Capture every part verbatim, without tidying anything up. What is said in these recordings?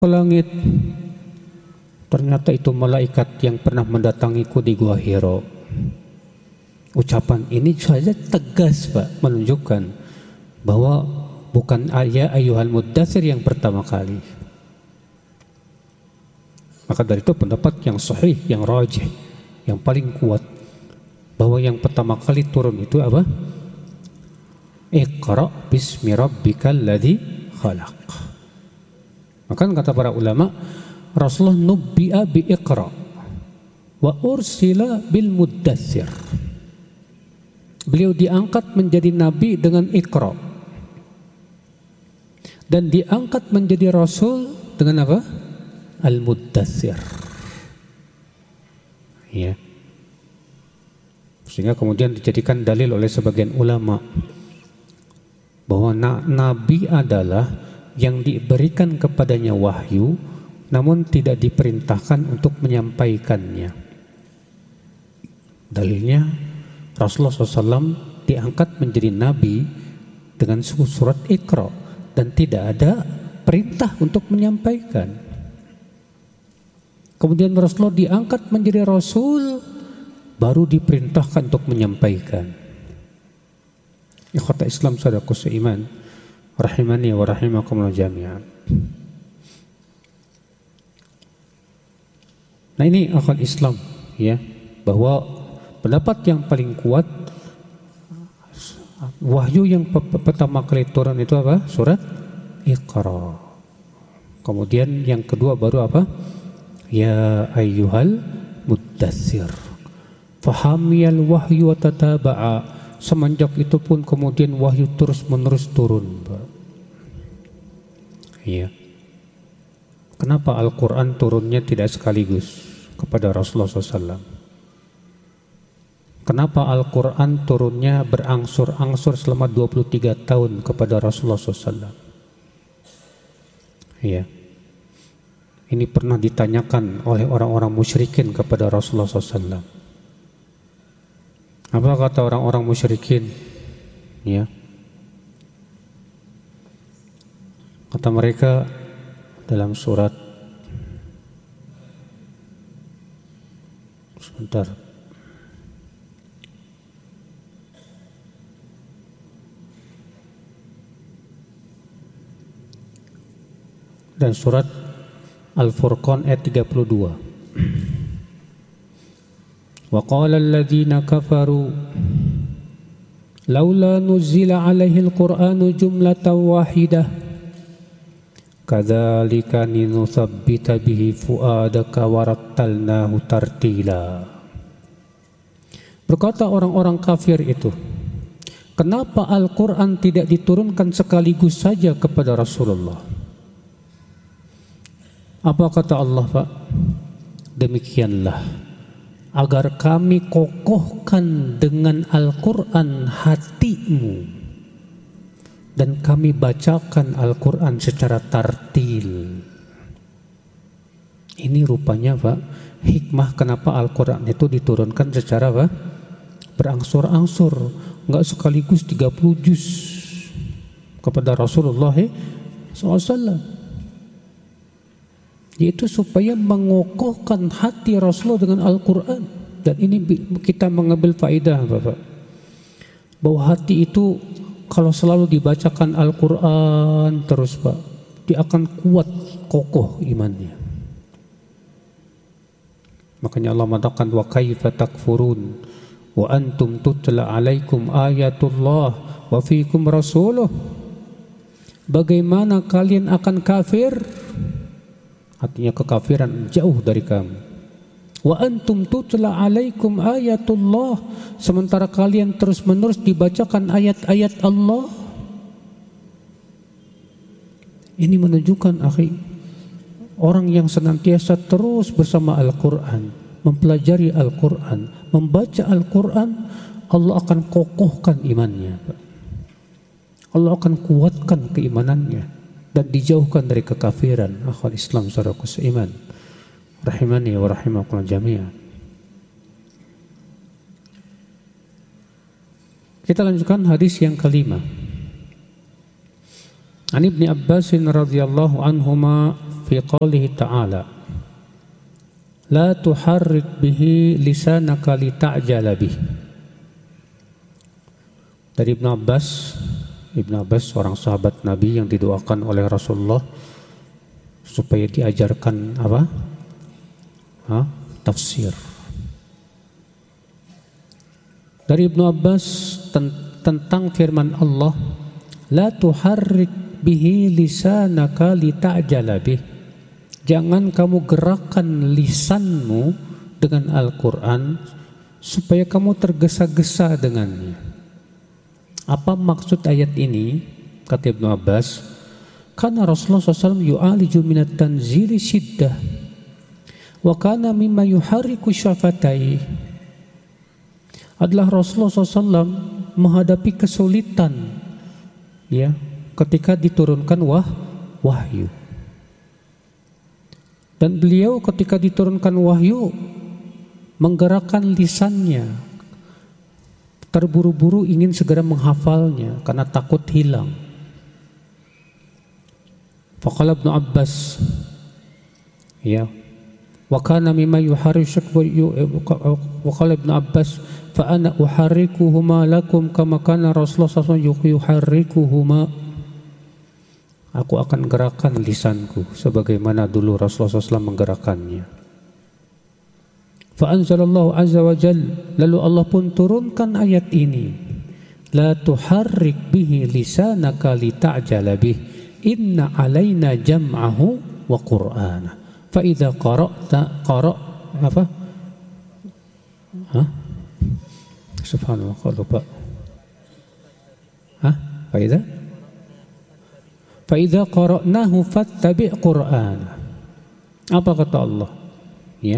ke langit. Ternyata itu malaikat yang pernah mendatangiku di Gua Hiro. Ucapan ini saja tegas, Pak, menunjukkan bahwa bukan ya ayyuhal muddatsir yang pertama kali. Maka dari itu pendapat yang sahih, yang rajih, yang paling kuat, bahwa yang pertama kali turun itu apa? Iqra bismi rabbikal ladzi khalaq. Maka kata para ulama, Rasulullah nubbi'a bi Iqra wa ursila bil muddatsir. Beliau diangkat menjadi nabi dengan Iqra dan diangkat menjadi rasul dengan apa? Al-Muddatsir. Ya. Sehingga kemudian dijadikan dalil oleh sebagian ulama bahwa na- nabi adalah yang diberikan kepadanya wahyu namun tidak diperintahkan untuk menyampaikannya. Dalilnya Rasulullah shallallahu alaihi wasallam diangkat menjadi nabi dengan surat Iqra dan tidak ada perintah untuk menyampaikan. Kemudian Rasulullah diangkat menjadi rasul, baru diperintahkan untuk menyampaikan. Ikhwata Islam saudaraku seiman, rahimani wa rahimakumullah jami'an. Nah ini akal Islam, ya, bahwa pendapat yang paling kuat, wahyu yang pertama kali turun itu apa? Surat Iqra. Kemudian yang kedua baru apa? Ya ayyuhal muddatsir. Fahamiyal wahyu wa tataba'a. Semenjak itu pun kemudian wahyu terus menerus turun, Pak. Iya. Kenapa Al-Quran turunnya tidak sekaligus kepada Rasulullah shallallahu alaihi wasallam? Kenapa Al-Quran turunnya berangsur-angsur selama dua puluh tiga tahun kepada Rasulullah shallallahu alaihi wasallam? Iya. Ini pernah ditanyakan oleh orang-orang musyrikin kepada Rasulullah shallallahu alaihi wasallam. Apa kata orang-orang musyrikin? Ya. Kata mereka dalam surat, sebentar, dan surat Al-Furqan ayat tiga puluh dua. Wa qala alladziina kafaru laula nuzila 'alaihi al-Qur'anu jumlatan wahidah kadzalika linutsabbita bihi fuadaka warattalnahu tartila. Berkata orang-orang kafir itu, kenapa Al-Quran tidak diturunkan sekaligus saja kepada Rasulullah? Apa kata Allah, Pak? Demikianlah agar kami kokohkan dengan Al-Quran hatimu dan kami bacakan Al-Quran secara tartil. Ini rupanya, Pak, hikmah kenapa Al-Quran itu diturunkan secara apa? Berangsur-angsur, enggak sekaligus tiga puluh juz kepada Rasulullah shallallahu alaihi wasallam. Yaitu supaya mengokohkan hati Rasulullah dengan Al-Quran. Dan ini kita mengambil faedah, Bapak, bahwa hati itu kalau selalu dibacakan Al-Quran terus, Pak, dia akan kuat, kokoh imannya. Makanya Allah mengatakan, wa kaifa takfurun wa antum tutla alaikum ayatullah wa fiikum rasuluh. Bagaimana kalian akan kafir? Artinya kekafiran jauh dari kamu. Wa antum tutla alaikum ayatullah, sementara kalian terus-menerus dibacakan ayat-ayat Allah. Ini menunjukkan, akhi, orang yang senantiasa terus bersama Al-Quran, mempelajari Al-Quran, membaca Al-Quran, Allah akan kokohkan imannya, Allah akan kuatkan keimanannya dan dijauhkan dari kekafiran. Akhwat Islam saudaraku seiman, rahimani wa rahimakumullah jami'an. Kita lanjutkan hadis yang kelima. An Ibni Abbas radhiyallahu anhuma fi qoulihi ta'ala la tuharrik bihi lisanaka lita'jala bih. Dari Ibnu Abbas, Ibnu Abbas seorang sahabat Nabi yang didoakan oleh Rasulullah supaya diajarkan apa? Hah? Tafsir. Dari Ibnu Abbas ten- tentang firman Allah, la tuharrik bihi lisanaka lita'jala bih. Jangan kamu gerakkan lisanmu dengan Al-Quran supaya kamu tergesa-gesa dengannya. Apa maksud ayat ini? Kata Ibnu Abbas, karena Rasulullah shallallahu alaihi wasallam yu'aliju minat tanzili syiddah wa kana mimma yuharriku syafatai. Adalah Rasulullah shallallahu alaihi wasallam menghadapi kesulitan ya ketika diturunkan wah, wahyu. Dan beliau ketika diturunkan wahyu menggerakkan lisannya, terburu-buru ingin segera menghafalnya karena takut hilang. Faqala Ibnu Abbas, ya, wa kana mimma yuharriku wa qala Ibnu Abbas fa ana uharrikuhuma lakum kama kana Rasulullah sallallahu alaihi wasallam yuharrikuhuma. Aku akan gerakkan lisanku sebagaimana dulu Rasulullah shallallahu alaihi wasallam menggerakkannya. Fa anzalallahu azza wa jalla, lalu Allah pun turunkan ayat ini, la tuharrik bihi lisanaka lita'jala bih inna alaina jam'ahu wa qur'ana fa idza qara'ta qara' apa? Hah? Subhanallah, kalau lupa. Hah? Fa idza fa idza qara'nahu fattabi' qur'ana. Apa kata Allah? Ya.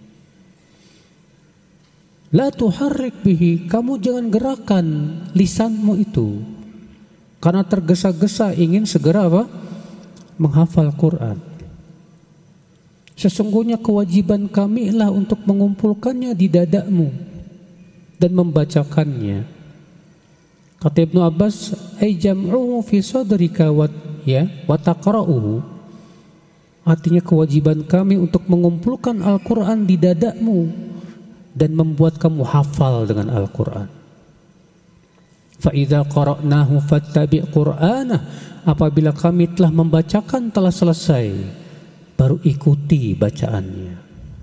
La tuharrik bihi, kamu jangan gerakan lisanmu itu karena tergesa-gesa ingin segera apa? Menghafal Quran. Sesungguhnya kewajiban kami lah untuk mengumpulkannya di dadamu dan membacakannya. Kata Ibnu Abbas, ay jam'uhu fi sadrika wa ya wa taqra'uhu. Artinya kewajiban kami untuk mengumpulkan Al-Quran di dadamu dan membuat kamu hafal dengan Al-Quran. Fa idza qara'nahu fattabi' qur'anah, apabila kami telah membacakan telah selesai, baru ikuti bacaannya.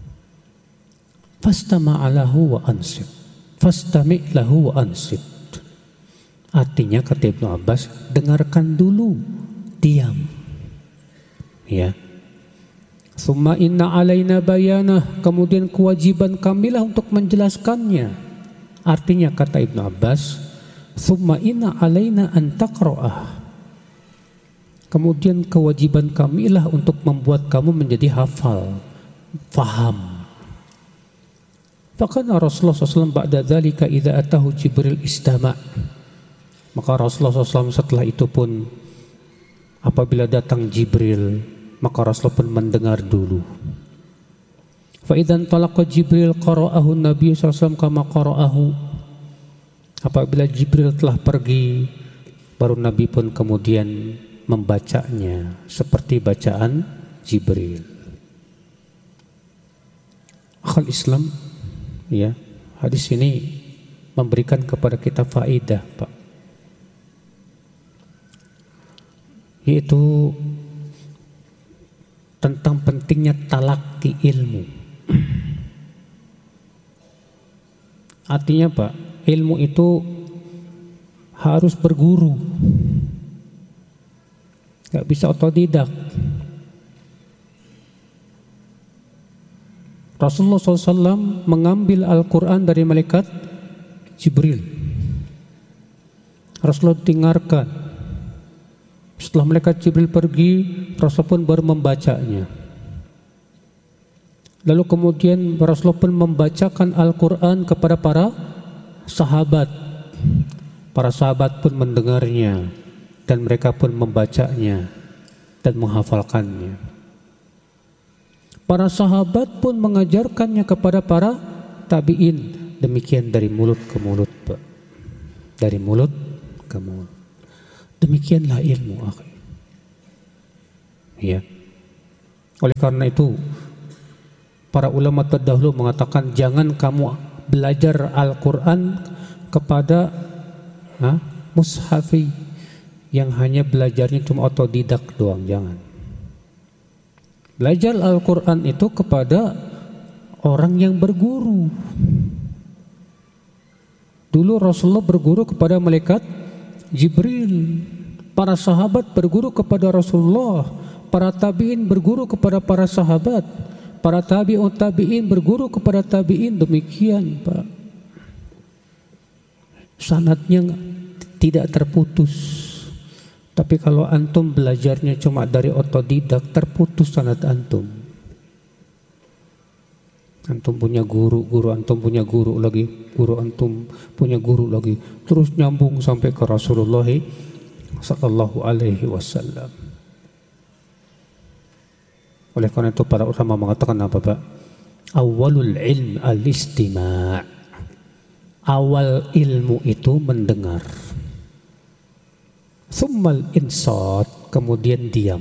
Fastama' lahu wa ansit. Fastami' lahu wa ansit. Artinya kata Ibnu Abbas, dengarkan dulu, diam. Ya. Summa inna alaina bayanah, kemudian kewajiban kamilah untuk menjelaskannya. Artinya kata Ibnu Abbas, summa inna alaina an taqra'ah, kemudian kewajiban kamilah untuk membuat kamu menjadi hafal, faham. Fakana Rasulullah shallallahu alaihi wasallam ba'da dzalika idza atahu Jibril istama'. Maka Rasulullah shallallahu alaihi wasallam setelah itu pun apabila datang Jibril, maka Rasulullah pun mendengar dulu. Fa idzan talaqa Jibril qara'ahu Nabi sallallahu alaihi wasallam kama qara'ahu. Apabila Jibril telah pergi, baru Nabi pun kemudian membacanya seperti bacaan Jibril. Akhul Islam, ya, hadis ini memberikan kepada kita faedah, Pak. Yaitu tentang pentingnya talaqi ilmu. Artinya Pak, ilmu itu harus berguru, gak bisa otodidak. Rasulullah shallallahu alaihi wasallam mengambil Al-Quran dari malaikat Jibril. Rasulullah dengarkan. Setelah malaikat Jibril pergi, Rasulullah pun baru membacanya. Lalu kemudian Rasulullah pun membacakan Al-Quran kepada para sahabat. Para sahabat pun mendengarnya dan mereka pun membacanya dan menghafalkannya. Para sahabat pun mengajarkannya kepada para tabi'in. Demikian dari mulut ke mulut, Pak. Dari mulut ke mulut. Demikianlah ilmu, akhi. Ya. Oleh karena itu para ulama terdahulu mengatakan jangan kamu belajar Al-Quran kepada ha, mushafi yang hanya belajarnya cuma otodidak doang, jangan. Belajar Al-Quran itu kepada orang yang berguru. Dulu Rasulullah berguru kepada malaikat Jibril, para sahabat berguru kepada Rasulullah, para tabi'in berguru kepada para sahabat, para tabi'un tabi'in berguru kepada tabi'in. Demikian Pak, sanadnya tidak terputus. Tapi kalau antum belajarnya cuma dari otodidak, terputus sanad antum. Antum punya guru, guru antum punya guru lagi, guru antum punya guru lagi, terus nyambung sampai ke Rasulullah sallallahu alaihi wasallam. Oleh karena itu para ulama mengatakan apa Pak? Awalul ilm al-istima'. Awal ilmu itu mendengar. Thummal insat, kemudian diam.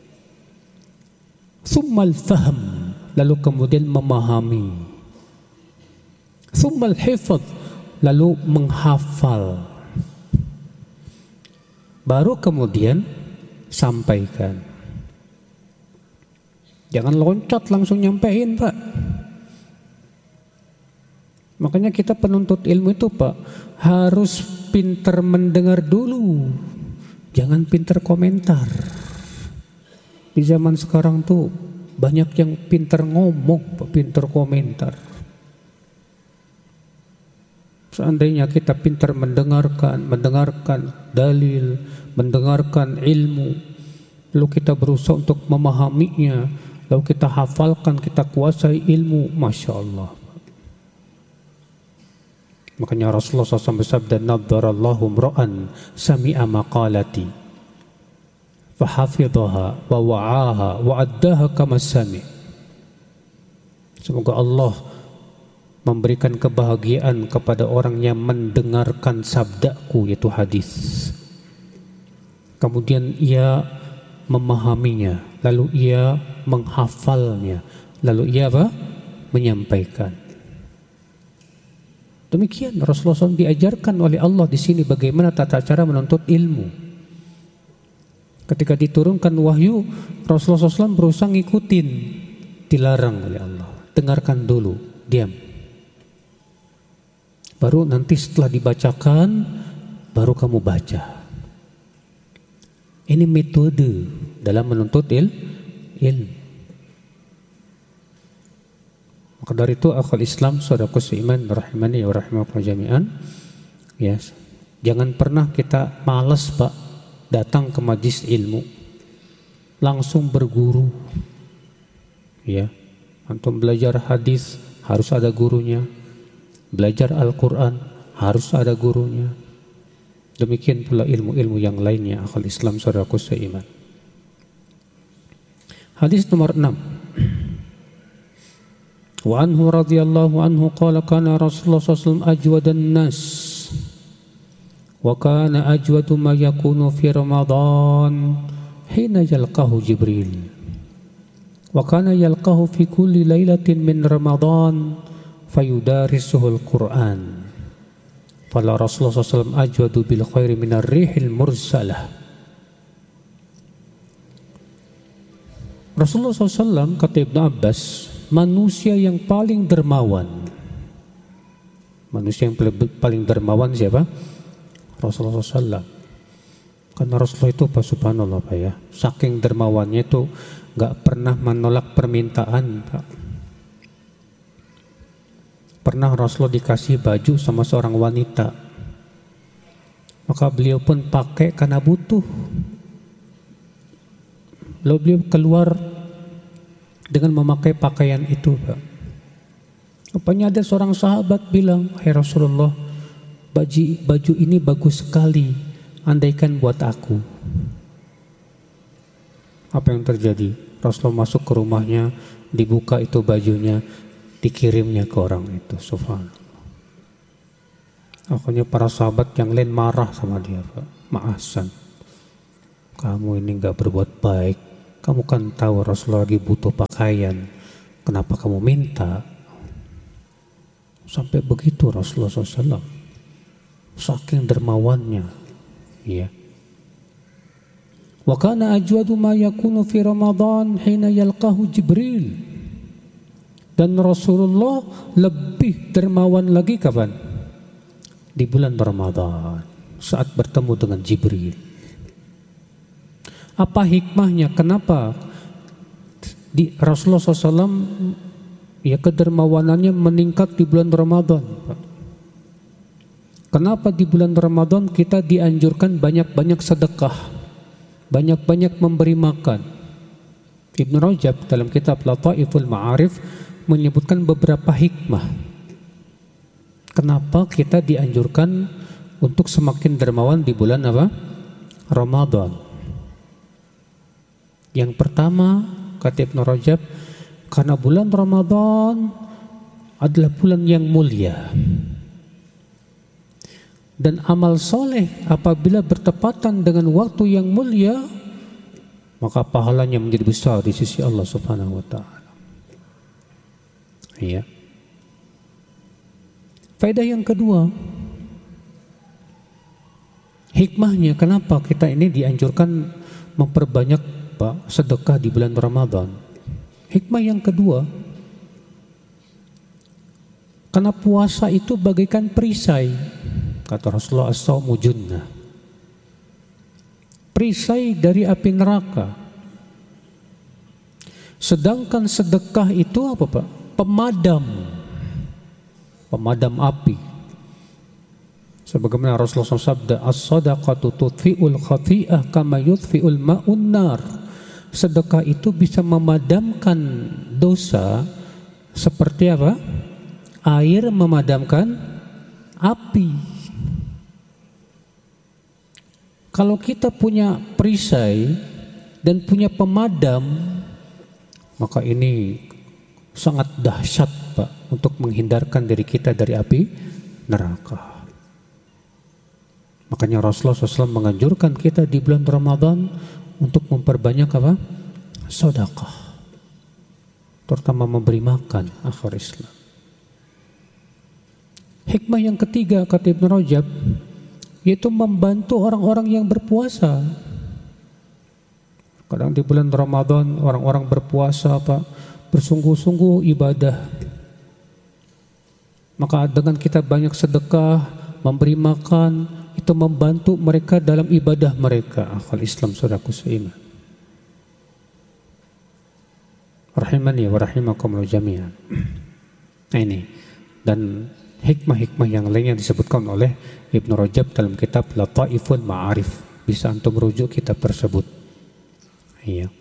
Thummal fahm, lalu kemudian memahami. Thummal hifadz, lalu menghafal. Baru kemudian sampaikan. Jangan loncat langsung nyampein Pak. Makanya kita penuntut ilmu itu Pak harus pintar mendengar dulu. Jangan pintar komentar. Di zaman sekarang tuh banyak yang pintar ngomong, pintar komentar. Seandainya kita pintar mendengarkan, mendengarkan dalil, mendengarkan ilmu, lalu kita berusaha untuk memahaminya, lalu kita hafalkan, kita kuasai ilmu, Masya Allah. Makanya Rasulullah shallallahu alaihi wasallam bersabda, "Nadharallahu imra'an sami'a maqalati fahafidhaha wa wa'aha wa addaha kama sami'." Semoga Allah memberikan kebahagiaan kepada orang yang mendengarkan sabdaku, yaitu hadis. Kemudian ia memahaminya, lalu ia menghafalnya, lalu ia apa? Menyampaikan. Demikian Rasulullah shallallahu alaihi wasallam diajarkan oleh Allah di sini bagaimana tata cara menuntut ilmu. Ketika diturunkan wahyu, Rasulullah shallallahu alaihi wasallam berusaha ngikutin, dilarang oleh Allah. Dengarkan dulu, diam. Baru nanti setelah dibacakan, baru kamu baca. Ini metode dalam menuntut il, ilmu. Maka dari itu akhwal Islam, saudaraku seiman, rahimani wa rahimakumullah jami'an. Ya, jangan pernah kita malas Pak datang ke majlis ilmu, langsung berguru. Ya, antum belajar hadis harus ada gurunya, belajar Al-Quran harus ada gurunya. Demikian pula ilmu-ilmu yang lainnya akhwal Islam, saudaraku seiman. Hadis nomor enam. Wa anhu radhiyallahu anhu qala kana Rasulullah sallallahu alaihi wasallam ajwadan nas wa kana ajwadu ma yakunu fi Ramadan hina yalqahu Jibril wa kana yalqahu fi kulli lailatin min Ramadan fayudarisuhu al-Quran fala Rasulullah sallallahu alaihi wasallam ajwadu bil khairi min ar-rihil mursalah. Rasulullah sallallahu alaihi wasallam, kata Ibnu Abbas, manusia yang paling dermawan. Manusia yang paling dermawan siapa? Rasulullah sallallahu alaihi wasallam. Karena Rasulullah itu Pak, subhanallah Pak ya, saking dermawannya itu gak pernah menolak permintaan Pak. Pernah Rasulullah dikasih baju sama seorang wanita, maka beliau pun pakai karena butuh. Lalu beliau keluar dengan memakai pakaian itu Pak. Rupanya ada seorang sahabat bilang, "Hai Rasulullah, baju, baju ini bagus sekali, andaikan buat aku." Apa yang terjadi? Rasulullah masuk ke rumahnya, dibuka itu bajunya, dikirimnya ke orang itu. Subhanallah. Akhirnya para sahabat yang lain marah sama dia Pak. Ma'asan, kamu ini gak berbuat baik, kamu kan tahu Rasulullah lagi butuh pakaian, kenapa kamu minta? Sampai begitu Rasulullah shallallahu alaihi wasallam, saking dermawannya, ya. Wa kana ajwadu ma yakunu fi Ramadan hina yalqahu Jibril. Dan Rasulullah lebih dermawan lagi kapan? Di bulan Ramadan, saat bertemu dengan Jibril. Apa hikmahnya? Kenapa di Rasulullah shallallahu alaihi wasallam ya kedermawanannya meningkat di bulan Ramadan? Kenapa di bulan Ramadan kita dianjurkan banyak-banyak sedekah, banyak-banyak memberi makan? Ibnu Rajab dalam kitab Lataiful Ma'arif menyebutkan beberapa hikmah kenapa kita dianjurkan untuk semakin dermawan di bulan apa? Ramadan. Yang pertama, kata Ibnu Rajab, karena bulan Ramadan adalah bulan yang mulia. Dan amal soleh apabila bertepatan dengan waktu yang mulia, maka pahalanya menjadi besar di sisi Allah Subhanahu wa Ta'ala. Ya. Faedah yang kedua, hikmahnya kenapa kita ini dianjurkan memperbanyak Pak, sedekah di bulan Ramadan. Hikmah yang kedua, karena puasa itu bagaikan perisai, kata Rasulullah, as-shaumu junnah, perisai dari api neraka. Sedangkan sedekah itu apa Pak? Pemadam, pemadam api. Sebagaimana Rasulullah shallallahu alaihi wasallam sabda, as-sadaqatu tudfi'ul khati'ah kama yudfi'ul ma'un nar. Sedekah itu bisa memadamkan dosa seperti apa? Air memadamkan api. Kalau kita punya perisai dan punya pemadam, maka ini sangat dahsyat Pak untuk menghindarkan diri kita dari api neraka. Makanya Rasulullah shallallahu alaihi wasallam menganjurkan kita di bulan Ramadan untuk memperbanyak apa? Sedekah, terutama memberi makan, akhir Islam. Hikmah yang ketiga kata Ibnu Rajab, yaitu membantu orang-orang yang berpuasa. Kadang di bulan Ramadan orang-orang berpuasa apa? Bersungguh-sungguh ibadah. Maka dengan kita banyak sedekah, memberi makan, itu membantu mereka dalam ibadah mereka. Akhal Islam, saudaraku seiman, rahimani wa rahimakumullah jami'an. Nah ini, dan hikmah-hikmah yang lainnya disebutkan oleh Ibnu Rajab dalam kitab Lataiful Ma'arif. Bisa antum merujuk kitab tersebut. Iya.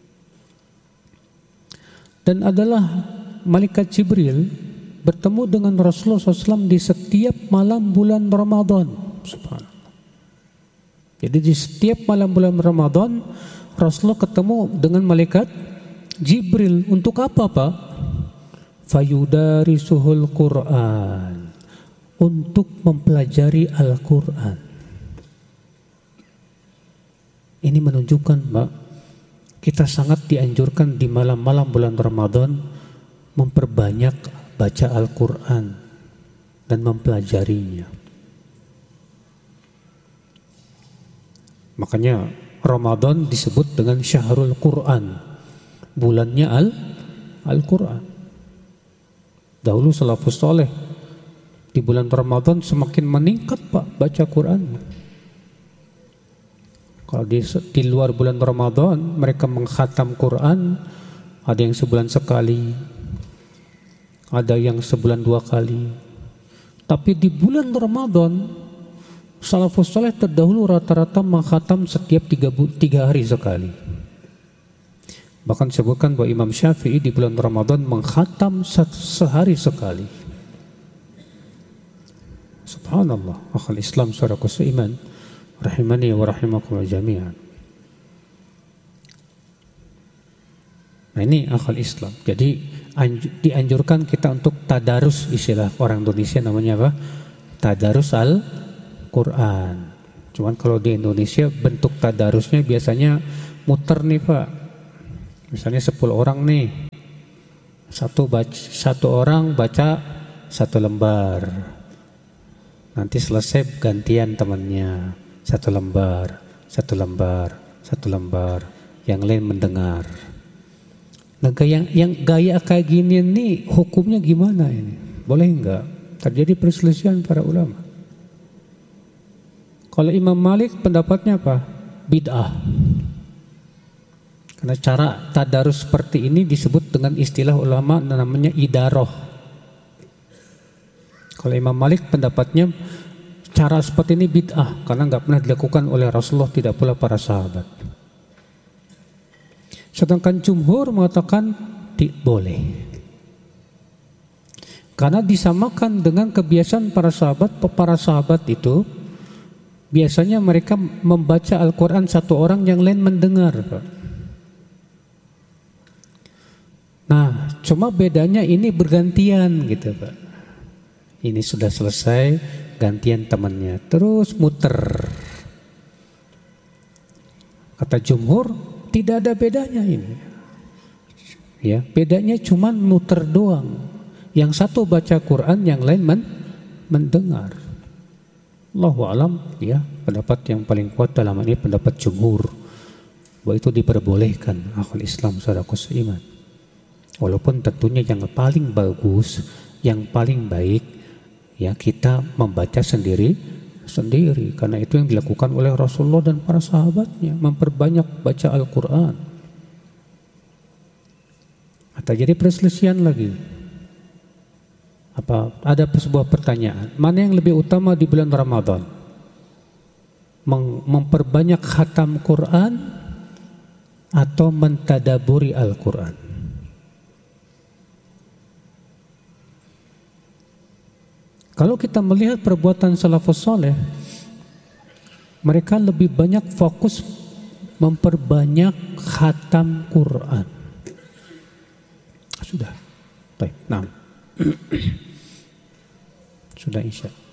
Dan adalah malaikat Jibril bertemu dengan Rasulullah shallallahu alaihi wasallam di setiap malam bulan Ramadan. Subhanallah. Jadi di setiap malam bulan Ramadan Rasulullah ketemu dengan malaikat Jibril. Untuk apa Pak? Fayudarisuhul Quran, untuk mempelajari Al-Quran. Ini menunjukkan Pak, kita sangat dianjurkan di malam-malam bulan Ramadan memperbanyak baca Al-Quran dan mempelajarinya. Makanya Ramadan disebut dengan Syahrul Quran, bulannya Al Al-Quran. Dahulu salafus soleh di bulan Ramadan semakin meningkat Pak baca Quran. Kalau di, di luar bulan Ramadan mereka mengkhatam Quran, ada yang sebulan sekali, ada yang sebulan dua kali. Tapi di bulan Ramadan salafus saleh terdahulu rata-rata mengkhatam setiap tiga, tiga hari sekali. Bahkan disebutkan bahwa Imam Syafi'i di bulan Ramadan mengkhatam sehari sekali. Subhanallah, akhal Islam, saudaraku seiman, rahimani wa rahimakumullah jami'an. Nah ini akhal Islam. Jadi dianjurkan kita untuk tadarus, istilah orang Indonesia namanya apa? Tadarus Al-Quran. Cuman kalau di Indonesia bentuk tadarusnya biasanya muter nih Pak. Misalnya sepuluh orang nih, satu baca, satu orang baca satu lembar. Nanti selesai gantian temannya, satu lembar, satu lembar, satu lembar. Yang lain mendengar. Nah, gaya, yang gaya kayak gini nih hukumnya gimana ini? Boleh enggak? Terjadi perselisihan para ulama. Kalau Imam Malik pendapatnya apa? Bid'ah. Karena cara tadarus seperti ini disebut dengan istilah ulama namanya idaroh. Kalau Imam Malik pendapatnya cara seperti ini bid'ah karena nggak pernah dilakukan oleh Rasulullah, tidak pula para sahabat. Sedangkan jumhur mengatakan tidak boleh. Karena disamakan dengan kebiasaan para sahabat. Para sahabat itu biasanya mereka membaca Al-Quran satu orang, yang lain mendengar. Nah, cuma bedanya ini bergantian gitu Pak. Ini sudah selesai, gantian temannya, terus muter. Kata jumhur, tidak ada bedanya ini. Ya, bedanya cuma muter doang. Yang satu baca Quran, yang lain men mendengar. Allahu alam, ya, pendapat yang paling kuat dalam ini pendapat jumhur bahwa itu diperbolehkan akal Islam saudaraku seiman. Walaupun tentunya yang paling bagus, yang paling baik, ya kita membaca sendiri sendiri, karena itu yang dilakukan oleh Rasulullah dan para sahabatnya, memperbanyak baca Al-Quran. Atau jadi perselisihan lagi. Apa ada sebuah pertanyaan, mana yang lebih utama di bulan Ramadan? Mem memperbanyak khatam Quran atau mentadaburi Al-Quran? Kalau kita melihat perbuatan salafus saleh, mereka lebih banyak fokus memperbanyak khatam Quran. Sudah. Baik, nah. Sudah Isya.